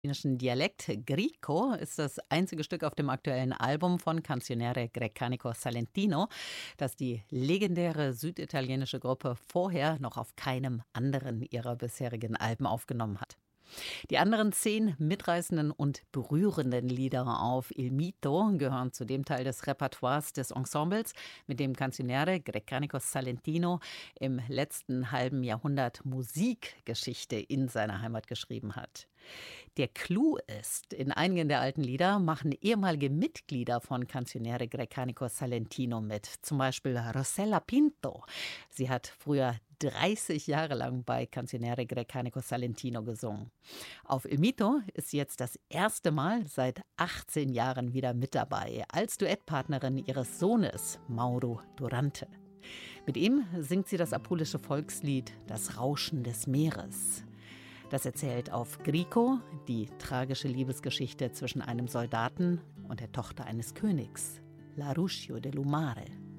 Italienischen Dialekt. Grico ist das einzige Stück auf dem aktuellen Album von Canzoniere Grecanico Salentino, das die legendäre süditalienische Gruppe vorher noch auf keinem anderen ihrer bisherigen Alben aufgenommen hat. Die anderen 10 mitreißenden und berührenden Lieder auf Il Mito gehören zu dem Teil des Repertoires des Ensembles, mit dem Canzoniere Grecanico Salentino im letzten halben Jahrhundert Musikgeschichte in seiner Heimat geschrieben hat. Der Clou ist, in einigen der alten Lieder machen ehemalige Mitglieder von Canzoniere Grecanico Salentino mit, zum Beispiel Rossella Pinto. Sie hat früher 30 Jahre lang bei Canzoniere Grecanico Salentino gesungen. Auf Il Mito ist sie jetzt das erste Mal seit 18 Jahren wieder mit dabei, als Duettpartnerin ihres Sohnes Mauro Durante. Mit ihm singt sie das apulische Volkslied Das Rauschen des Meeres. Das erzählt auf Grico die tragische Liebesgeschichte zwischen einem Soldaten und der Tochter eines Königs, La Ruscio dell'Umare.